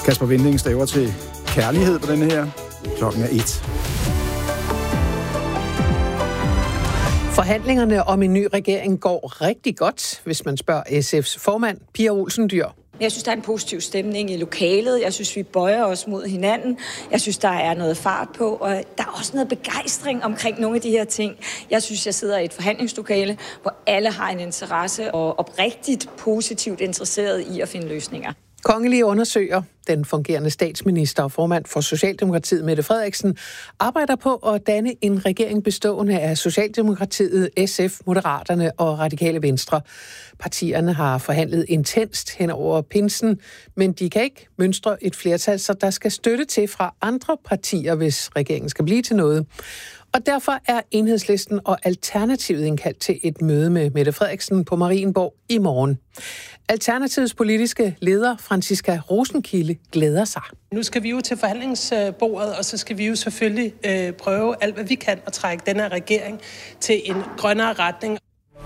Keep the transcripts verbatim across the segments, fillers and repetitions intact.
Kasper Winding staver til kærlighed på denne her. Klokken er et. Forhandlingerne om en ny regering går rigtig godt, hvis man spørger S F's formand, Pia Olsen Dyhr. Jeg synes, der er en positiv stemning i lokalet. Jeg synes, vi bøjer os mod hinanden. Jeg synes, der er noget fart på, og der er også noget begejstring omkring nogle af de her ting. Jeg synes, jeg sidder i et forhandlingslokale, hvor alle har en interesse og oprigtigt positivt interesseret i at finde løsninger. Kongelige undersøger, den fungerende statsminister og formand for Socialdemokratiet, Mette Frederiksen, arbejder på at danne en regering bestående af Socialdemokratiet, S F, Moderaterne og Radikale Venstre. Partierne har forhandlet intenst hen over pinsen, men de kan ikke mønstre et flertal, så der skal støtte til fra andre partier, hvis regeringen skal blive til noget. Og derfor er Enhedslisten og Alternativet indkaldt til et møde med Mette Frederiksen på Marienborg i morgen. Alternativets politiske leder, Franciska Rosenkilde, glæder sig. Nu skal vi jo til forhandlingsbordet, og så skal vi jo selvfølgelig øh, prøve alt, hvad vi kan at trække denne regering til en grønnere retning.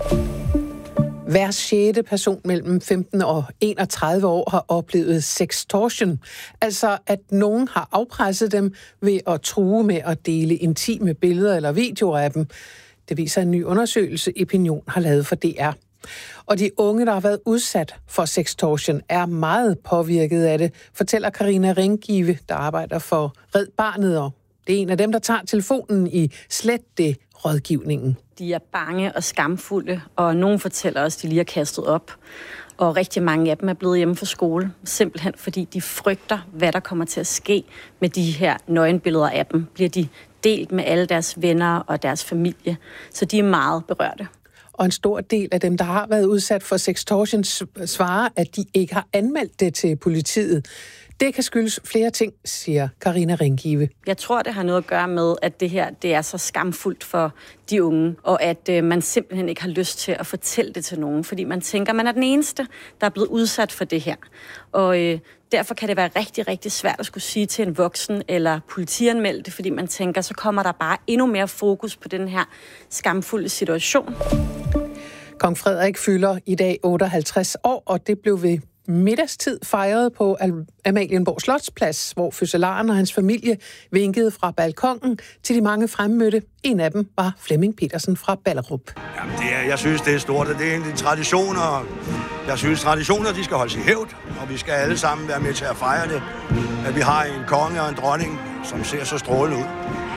Hver sjette person mellem femten og enogtredive år har oplevet sextortion, altså at nogen har afpresset dem ved at true med at dele intime billeder eller videoer af dem. Det viser en ny undersøgelse, Epinion har lavet for D R. Og de unge, der har været udsat for sextortion, er meget påvirket af det, fortæller Karina Ringgive, der arbejder for Red Barnet, og det er en af dem, der tager telefonen i Slet det rådgivningen. De er bange og skamfulde, og nogen fortæller også, at de lige har kastet op. Og rigtig mange af dem er blevet hjemme fra skole, simpelthen fordi de frygter, hvad der kommer til at ske med de her nøgenbilleder af dem. Bliver de delt med alle deres venner og deres familie, så de er meget berørte. Og en stor del af dem, der har været udsat for sextortion, svarer, at de ikke har anmeldt det til politiet. Det kan skyldes flere ting, siger Karina Ringgive. Jeg tror, det har noget at gøre med, at det her det er så skamfuldt for de unge, og at øh, man simpelthen ikke har lyst til at fortælle det til nogen, fordi man tænker, at man er den eneste, der er blevet udsat for det her. Og øh, derfor kan det være rigtig, rigtig svært at skulle sige til en voksen eller politianmelde det, fordi man tænker, så kommer der bare endnu mere fokus på den her skamfulde situation. Kong Frederik fylder i dag otteoghalvtreds år, og det blev ved middagstid fejret på Amalienborg Slotsplads, hvor fødselaren og hans familie vinkede fra balkongen til de mange fremmødte. En af dem var Flemming Petersen fra Ballerup. Jamen, det er, jeg synes, det er stort, og det er egentlig traditioner. Jeg synes, traditioner de skal holdes i hævd, og vi skal alle sammen være med til at fejre det. At vi har en konge og en dronning, som ser så strålende ud.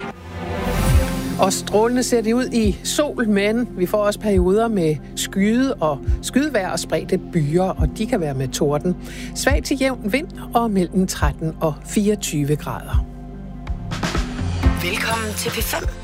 Og strålende ser det ud i sol, men vi får også perioder med skyde og skydevejr og spredte byer, og de kan være med torden. Svag til jævn vind og mellem tretten og fireogtyve grader. Velkommen til P fem.